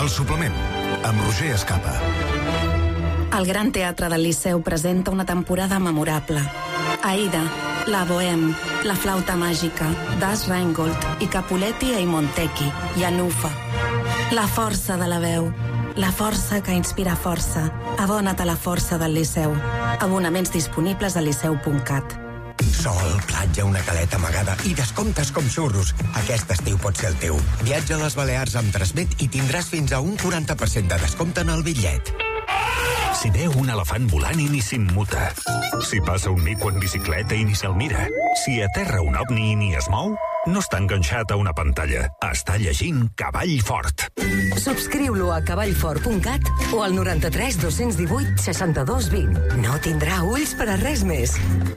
El suplement, amb Roger Escapa. El Gran Teatre del Liceu presenta una temporada memorable. Aida, la Bohème, la Flauta Màgica, Das Rheingold i Capuletti e Montecchi, i Anufa. La força de la veu, la força que inspira força. Abona't a la força del Liceu. Abonaments disponibles a liceu.cat. Sol, platja, una caleta amagada i descomptes com xurros. Aquest estiu pot ser el teu. Viatja a les Balears amb Transmet i tindràs fins a un 40% de descompte en el bitllet. Si veu un elefant volant i ni s'immuta. Si passa un mico en bicicleta i ni se'l mira. Si aterra un ovni i ni es mou, no està enganxat a una pantalla. Està llegint Cavall Fort. Subscriu-lo a cavallfort.cat o al 93 218 62 20. No tindrà ulls per a res més.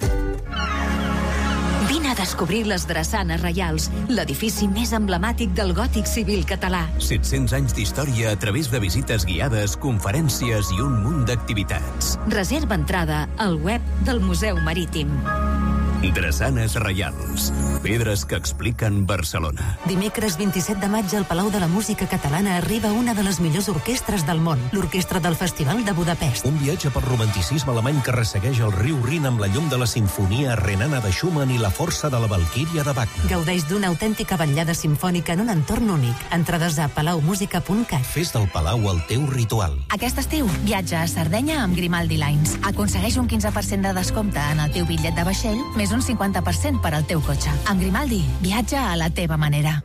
Vine a descobrir les Drassanes Reials, l'edifici més emblemàtic del gòtic civil català. 700 anys d'història a través de visites guiades, conferències i un munt d'activitats. Reserva entrada al web del Museu Marítim. Drassanes Reials. Pedres que expliquen Barcelona. Dimecres 27 de maig al Palau de la Música Catalana arriba una de les millors orquestres del món, l'Orquestra del Festival de Budapest. Un viatge pel romanticisme alemany que ressegueix el riu Rin amb la llum de la sinfonia renana de Schumann i la força de la Valquíria de Wagner. Gaudeix d'una autèntica vetllada simfònica en un entorn únic. Entrades a palaumusica.cat. Fes del Palau el teu ritual. Aquest estiu, viatja a Sardenya amb Grimaldi Lines. Aconsegueix un 15% de descompte en el teu bitllet de vaixell, més un 50% per al teu cotxe. Amb Grimaldi, viatja a la teva manera.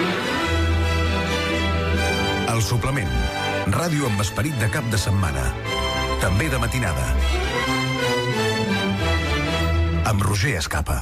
El suplement, ràdio amb esperit de cap de setmana. També de matinada. Amb Roger Escapa.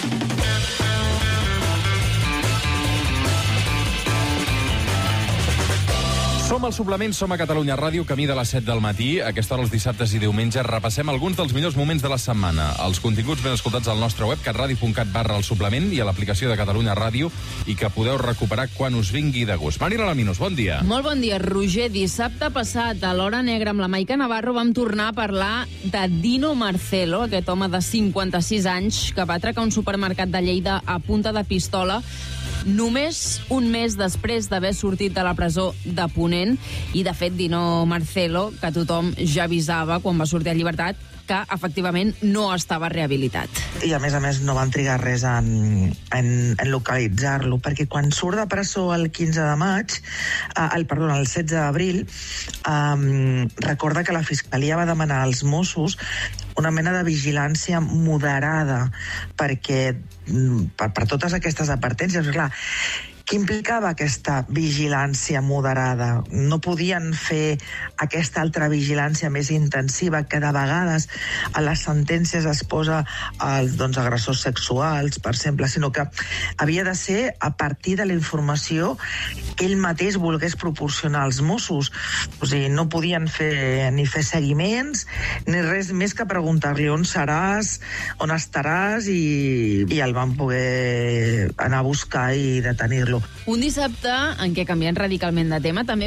Som al suplement, som a Catalunya Ràdio, camí de les 7 del matí. A aquesta hora, els dissabtes i diumenges, repassem alguns dels millors moments de la setmana. Els continguts ben escoltats al nostre web, catradio.cat/el suplement, i a l'aplicació de Catalunya Ràdio, i que podeu recuperar quan us vingui de gust. Marina Laminos, bon dia. Molt bon dia, Roger. Dissabte passat, a l'Hora Negra, amb la Maica Navarro, vam tornar a parlar de Dino Marcelo, aquest home de 56 anys que va atracar un supermercat de Lleida a punta de pistola només un mes després d'haver sortit de la presó de Ponent. I, de fet, Dino Marcelo, que tothom ja avisava quan va sortir a llibertat, que efectivament no estava rehabilitat. I a més no van trigar res en localitzar-lo, perquè quan surt de presó el 15 de maig, el 16 d'abril, recorda que la Fiscalia va demanar als Mossos una mena de vigilància moderada per totes aquestes advertències. Clar, què implicava aquesta vigilància moderada? No podien fer aquesta altra vigilància més intensiva que de vegades a les sentències es posa als agressors sexuals, per exemple, sinó que havia de ser a partir de la informació que ell mateix volgués proporcionar als Mossos. O sigui, no podien fer seguiments ni res més que preguntar-li on seràs, on estaràs, i el van poder anar a buscar i detenir-lo. Un dissabte en què, canviant radicalment de tema, també